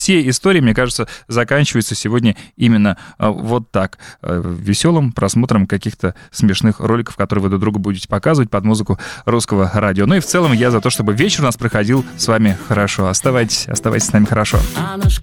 все истории, мне кажется, заканчиваются сегодня именно вот так. Веселым просмотром каких-то смешных роликов, которые вы друг другу будете показывать под музыку русского радио. Ну и в целом я за то, чтобы вечер у нас проходил с вами хорошо. Оставайтесь с нами хорошо.